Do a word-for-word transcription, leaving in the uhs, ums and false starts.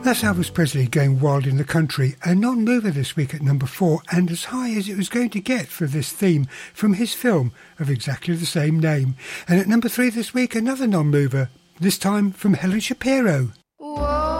That's Elvis Presley going wild in the country, a non-mover this week at number four, and as high as it was going to get for this theme from his film of exactly the same name. And at number three this week, another non-mover, this time from Helen Shapiro. Whoa.